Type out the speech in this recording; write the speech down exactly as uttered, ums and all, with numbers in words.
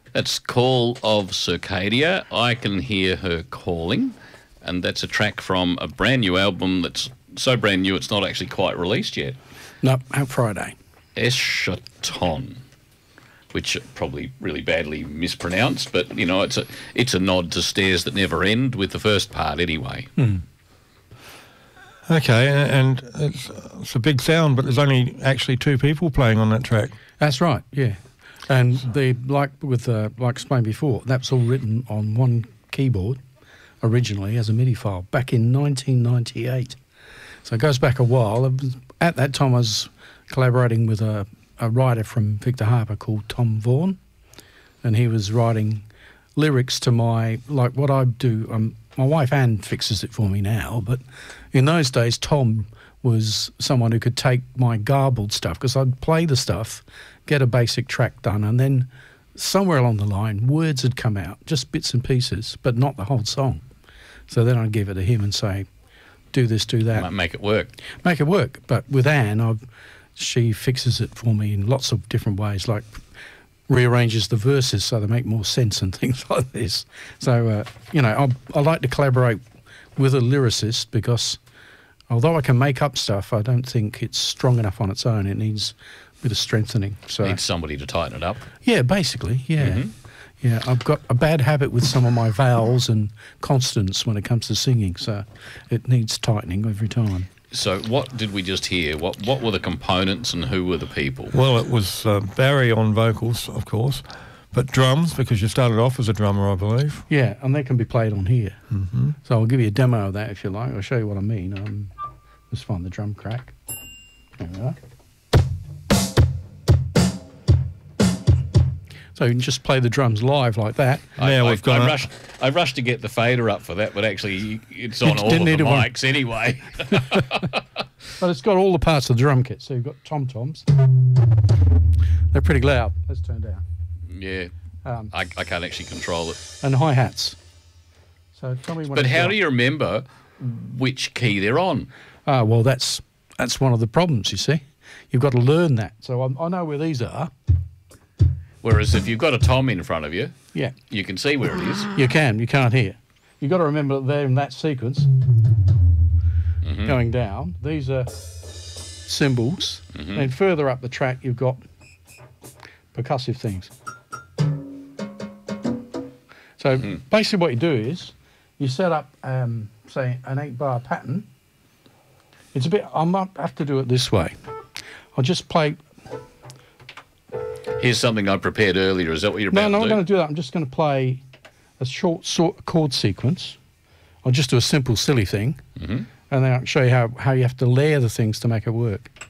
That's Call of Circadia. I Can Hear Her Calling. And that's a track from a brand new album that's so brand new it's not actually quite released yet. No, out Friday. Eschaton, which are probably really badly mispronounced, but, you know, it's a it's a nod to Stairs That Never End with the first part anyway. Hmm. Okay, and it's, it's a big sound, but there's only actually two people playing on that track. That's right, yeah. And the like with uh, like explained before, that's all written on one keyboard originally as a MIDI file back in nineteen ninety-eight. So it goes back a while. At that time, I was collaborating with a, a writer from Victor Harbour called Tom Vaughan, and he was writing lyrics to my, like what I do. Um, my wife Anne fixes it for me now, but in those days, Tom was someone who could take my garbled stuff, because I'd play the stuff, get a basic track done, and then somewhere along the line, words had come out, just bits and pieces, but not the whole song. So then I'd give it to him and say, do this, do that. Might make it work. Make it work. But with Anne, I've, she fixes it for me in lots of different ways, like rearranges the verses so they make more sense and things like this. So, uh, you know, I, I like to collaborate with a lyricist because although I can make up stuff, I don't think it's strong enough on its own. It needs a bit of strengthening. So Needs somebody to tighten it up. yeah, basically, yeah. Mhm. Yeah, I've got a bad habit with some of my vowels and consonants when it comes to singing, so it needs tightening every time. So what did we just hear? What what were the components and who were the people? Well, it was uh, Barry on vocals, of course, but drums, because you started off as a drummer, I believe. Yeah, and they can be played on here. Mm-hmm. So I'll give you a demo of that if you like. I'll show you what I mean. Um, let's find the drum crack. There we are. So you can just play the drums live like that. I, Now I, we've got I a- rushed. I rushed to get the fader up for that, but actually it's on You all didn't of the need one. mics anyway. But it's got all the parts of the drum kit. So you've got tom-toms. They're pretty loud. Let's turn down. Yeah, Um, I, I can't actually control it. and hi-hats. So tell me when But it's how on. do you remember which key they're on? Ah, well, that's that's one of the problems, you see. You've got to learn that. So I, I know where these are. Whereas if you've got a tom in front of you, Yeah, you can see where it is. you can. You can't hear. You've got to remember that they're in that sequence Mm-hmm. going down. These are cymbals. Mm-hmm. And further up the track, you've got percussive things. So Mm-hmm. basically what you do is you set up, um, say, an eight-bar pattern. It's a bit... I might have to do it this way. I'll just play... Here's something I prepared earlier. Is that what you're No, about no, I'm to do? going to do that. I'm just going to play a short sort chord sequence. I'll just do a simple, silly thing, Mhm. and then I'll show you how, how you have to layer the things to make it work.